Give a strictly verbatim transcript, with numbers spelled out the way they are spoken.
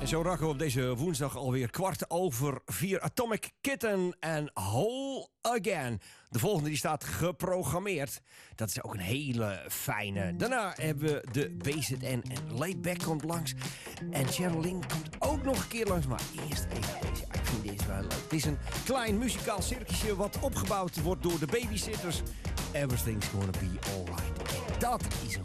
En zo raken we op deze woensdag alweer kwart over vier. Atomic Kitten en Whole Again. De volgende die staat geprogrammeerd. Dat is ook een hele fijne. Daarna hebben we de B Z N en Laidback komt langs. En Cheryl Lynn komt ook nog een keer langs. Maar eerst even deze. Ik vind deze wel leuk. Het is een klein muzikaal circusje wat opgebouwd wordt door de babysitters. Everything's gonna be alright. En dat is een